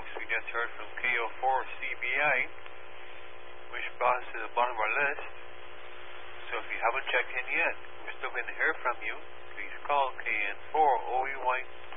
folks. We just heard from KO4CBI, which brought us to the bottom of our list. So if you haven't checked in yet, we're still going to hear from you. Please call KN4OEY